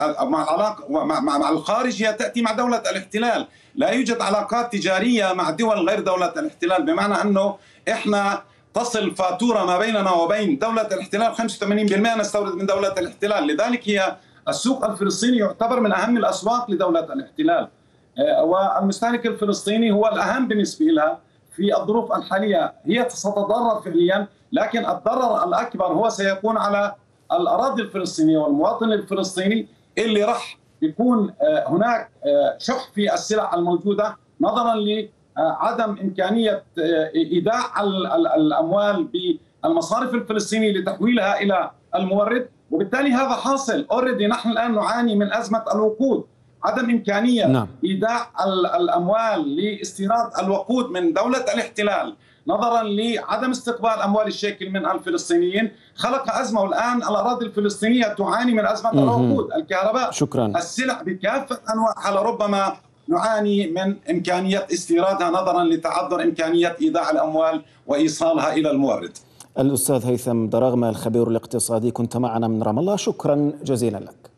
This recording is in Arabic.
مع العلاقة مع الخارج هي تأتي مع دولة الاحتلال. لا يوجد علاقات تجارية مع دول غير دولة الاحتلال، بمعنى أنه إحنا تصل فاتورة ما بيننا وبين دولة الاحتلال 85% نستورد من دولة الاحتلال. لذلك هي السوق الفلسطيني يعتبر من أهم الأسواق لدولة الاحتلال، والمستهلك الفلسطيني هو الأهم بالنسبة لها في الظروف الحالية. هي ستتضرر فعليا، لكن الضرر الأكبر هو سيكون على الأراضي الفلسطينية والمواطن الفلسطيني، اللي راح يكون هناك شح في السلع الموجودة نظرا لعدم إمكانية إيداع الأموال بالمصارف الفلسطينية لتحويلها إلى المورد، وبالتالي هذا حاصل اوريدي. نحن الآن نعاني من أزمة الوقود، عدم إمكانية إيداع الأموال لاستيراد الوقود من دولة الاحتلال نظرا لعدم استقبال أموال الشيكل من الفلسطينيين، خلق أزمة. والآن الأراضي الفلسطينية تعاني من أزمة الوقود، الكهرباء، السلع بكافة أنواعها، لربما نعاني من إمكانية استيرادها نظرا لتعذر إمكانية إيداع الأموال وإيصالها إلى المورد. الأستاذ هيثم دراغمة الخبير الاقتصادي كنت معنا من رام الله، شكرا جزيلا لك.